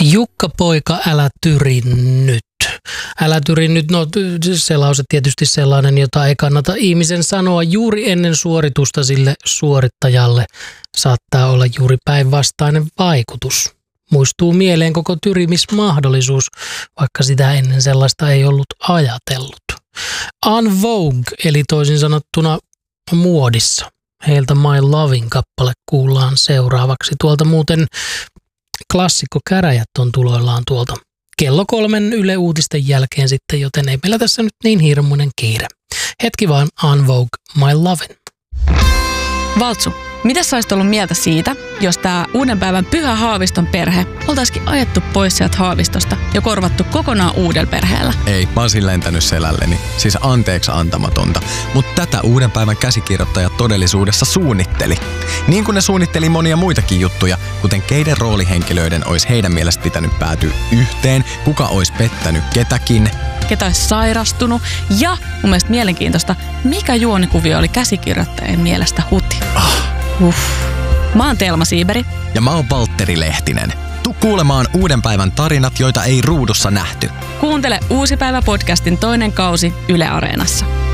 Jukka poika, älä tyri nyt. Älä tyri nyt, no se lause tietysti sellainen, jota ei kannata ihmisen sanoa juuri ennen suoritusta, sille suorittajalle saattaa olla juuri päinvastainen vaikutus. Muistuu mieleen koko tyrimismahdollisuus, vaikka sitä ennen sellaista ei ollut ajatellut. En Vogue, eli toisin sanottuna muodissa. Heiltä My Lovin kappale kuullaan seuraavaksi. Tuolta muuten klassikko Käräjät on tuloillaan tuolta kello 3 Yle Uutisten jälkeen sitten, joten ei meillä tässä nyt niin hirmuinen kiire. Hetki vaan, En Vogue, My Lovin. Valtsu, mitä sä olisit ollut mieltä siitä, jos tää uuden päivän Pyhä Haaviston perhe oltaisikin ajettu pois sieltä Haavistosta ja korvattu kokonaan uudella perheellä? Ei, mä olisin lentänyt selälleni. Siis anteeksi antamatonta. Mutta tätä uuden päivän käsikirjoittaja todellisuudessa suunnitteli. Niin kuin ne suunnitteli monia muitakin juttuja, kuten keiden roolihenkilöiden olisi heidän mielestä pitänyt päätyä yhteen, kuka olisi pettänyt ketäkin, ketä olisi sairastunut ja mun mielestä mielenkiintoista, mikä juonikuvio oli käsikirjoittajien mielestä huti. Mä oon Telma Siiberi. Ja mä oon Valtteri Lehtinen. Tuu kuulemaan uuden päivän tarinat, joita ei ruudussa nähty. Kuuntele Uusi päivä podcastin toinen kausi Yle Areenassa.